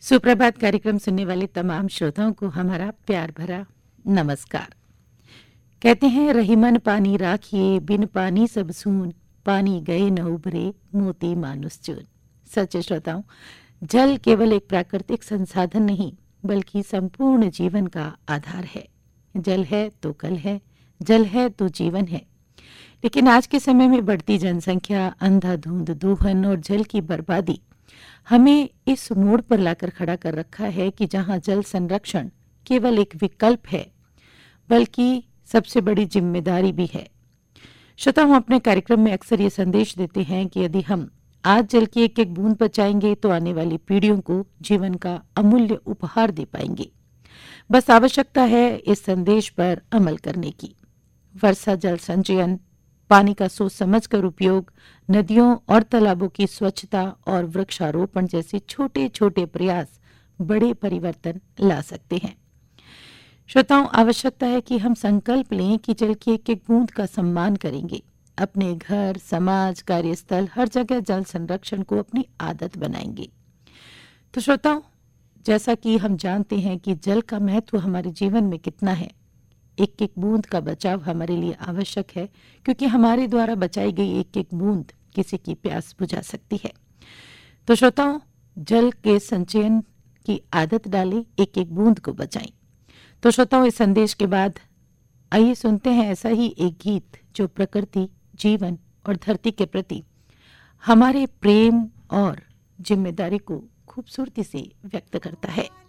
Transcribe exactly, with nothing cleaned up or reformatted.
सुप्रभात कार्यक्रम सुनने वाले तमाम श्रोताओं को हमारा प्यार भरा नमस्कार। कहते हैं रही मन पानी राखिए, बिन पानी सब सून, पानी गए न उभरे, मोती मानुस चून। सच है श्रोताओं, जल केवल एक प्राकृतिक संसाधन नहीं बल्कि संपूर्ण जीवन का आधार है। जल है तो कल है, जल है तो जीवन है। लेकिन आज के समय में बढ़ती जनसंख्या, अंधाधुंध दोहन और जल की बर्बादी हमें इस मोड़ पर लाकर खड़ा कर रखा है कि जहां जल संरक्षण केवल एक विकल्प है बल्कि सबसे बड़ी जिम्मेदारी भी है। श्रोताओं, हम अपने कार्यक्रम में अक्सर ये संदेश देते हैं कि यदि हम आज जल की एक एक बूंद बचाएंगे तो आने वाली पीढ़ियों को जीवन का अमूल्य उपहार दे पाएंगे। बस आवश्यकता है इस संदेश पर अमल करने की। वर्षा जल संचयन, पानी का सोच समझकर उपयोग, नदियों और तालाबों की स्वच्छता और वृक्षारोपण जैसे छोटे छोटे प्रयास बड़े परिवर्तन ला सकते हैं। श्रोताओं, आवश्यकता है कि हम संकल्प लें कि जल की एक एक बूंद का सम्मान करेंगे। अपने घर, समाज, कार्यस्थल, हर जगह जल संरक्षण को अपनी आदत बनाएंगे। तो श्रोताओं, जैसा कि हम जानते हैं कि जल का महत्व हमारे जीवन में कितना है, एक एक बूंद का बचाव हमारे लिए आवश्यक है क्योंकि हमारे द्वारा बचाई गई एक एक बूंद किसी की प्यास बुझा सकती है। तो श्रोताओं, जल के संचयन की आदत डालें, एक एक बूंद को बचाएं। तो श्रोताओं, इस संदेश के बाद आइए सुनते हैं ऐसा ही एक गीत जो प्रकृति, जीवन और धरती के प्रति हमारे प्रेम और जिम्मेदारी को खूबसूरती से व्यक्त करता है।